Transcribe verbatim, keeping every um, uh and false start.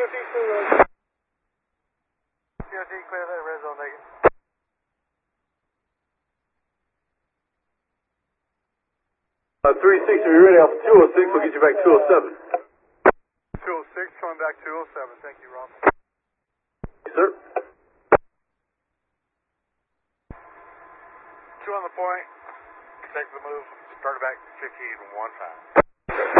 O T still uh, T O T, clear that red zone negative. Uh, three six, are you ready off two oh six? We'll get you back two oh seven. two oh six, coming back two oh seven. Thank you, Rob. Yes, sir. Two on the point. Take the move. Start back fifteen one five.